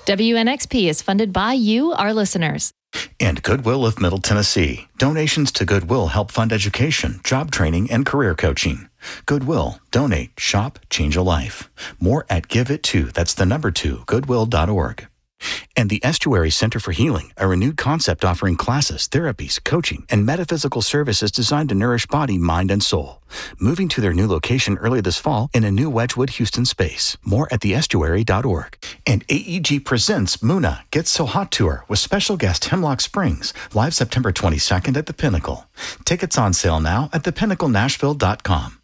WNXP is funded by you, our listeners. And Goodwill of Middle Tennessee. Donations to Goodwill help fund education, job training, and career coaching. Goodwill. Donate. Shop. Change a life. More at GiveIt2. That's the number 2, goodwill.org. And the Estuary Center for Healing, a renewed concept offering classes, therapies, coaching, and metaphysical services designed to nourish body, mind, and soul. Moving to their new location early this fall in a new Wedgwood, Houston space. More at theestuary.org. And AEG presents Muna Gets So Hot Tour with special guest Hemlock Springs, live September 22nd at the Pinnacle. Tickets on sale now at thepinnaclenashville.com.